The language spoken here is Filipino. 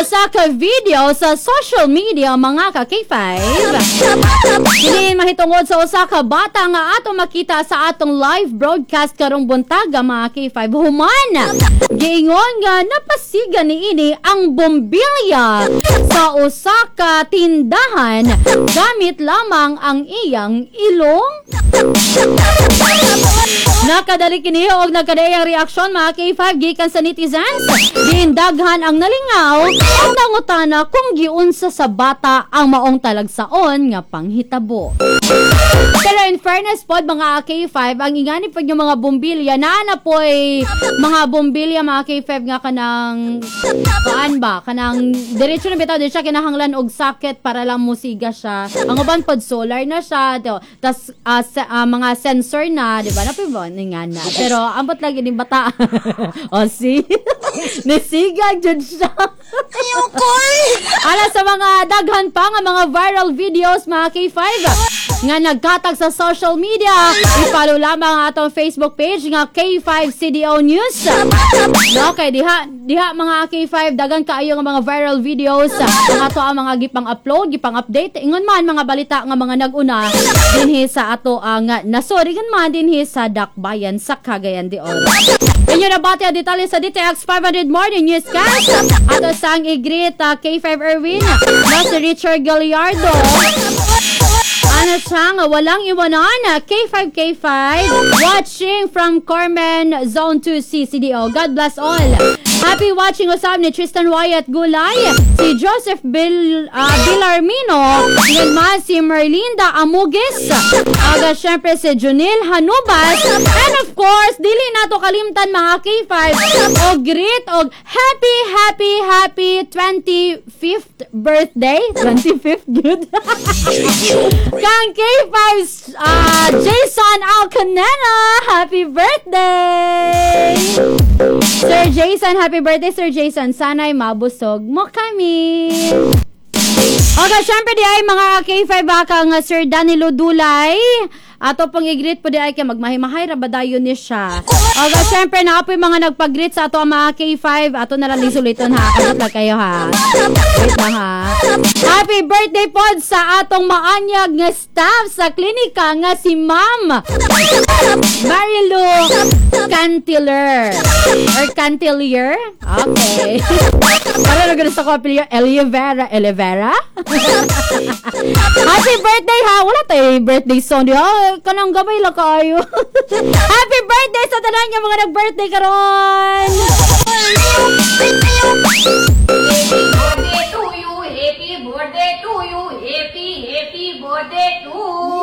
usa ka video sa social media mga ka K5. Kini mahitungod sa usa ka bata nga ato makita sa atong live broadcast karong buntaga mga K5. Human giingon nga napasiga niini ang bombilya sa usa ka tindahan gamit lamang ang iyang ilong. Nakadali kini og nagkadayang reaksyon mga K5 gikan sa netizens. Giindaghan ang nalingaw ang nangutana kung giunsa sa bata ang maong talagsaon nga panghitabo. Pero in fairness pod mga K5, ang ingani pod yung mga bombilya na po'y mga bombilya mga K5 nga kanang paan ba? Kanang diretso na bitaw di siya kinahanglan og socket para lang musiga siya. Ang uban pod solar na siya. Tas mga sensor na, di ba? Napibon nga na. Pero ambot lagi ni bata. O si nisiga jud siya. Ayoko. Ala sa mga daghan pa nga mga viral videos mga K5 nga nagkatag sa social media, i-follow lamang ang atong Facebook page nga K5 CDO News. Okay, diha mga K5 dagan kaayo nga mga viral videos ang ato ang mga gipang upload, gipang update ingon man mga balita nga mga naguna dinhi sa ato ang nasorigan man dinhi sa Dakbayan sa Cagayan de Oro. Inyo na bati ang detalye sa DTX 500 Morning Newscast. Ato sang i-greet K5 Erwin na si Richard Gallardo. Ano siya nga walang iwanan K5 watching from Carmen Zone 2 CCDO. God bless all. Happy watching usab ni Tristan Wyatt Gulay, si Joseph Bilarmino, man si Merlinda Amugis, aga syempre si Junil Hanubas, and of course dili nato kalimtan mga K5 og greet og happy 25th birthday. 25th good. Kang K5 Jason Alcanena, happy birthday! Sir Jason, happy birthday Sir Jason. Sana'y mabusog mo kami. Okay, syempre di ay mga K5 kang Sir Danilo Dulay. Ato pang i-greet po di ay kay magmahimahay rabadayon ni siya. Okay, syempre na po yung mga nagpag-greet sa ato ang mga K5. Ato na lang lisuliton ha. Kasot lang kayo ha. Wait lang ha. Happy birthday po sa atong maanyag nga staff sa klinika nga si Ma'am Marilu Cantiller. Or Cantilier. Okay. Para na gusto ko apelyo Elivera? Happy birthday ha. Wala tayo birthday song di ha. Kanang gamay lang kayo. Happy birthday sa tanan nga mga nag-birthday karon. Happy birthday to you. Happy birthday to you. Happy birthday to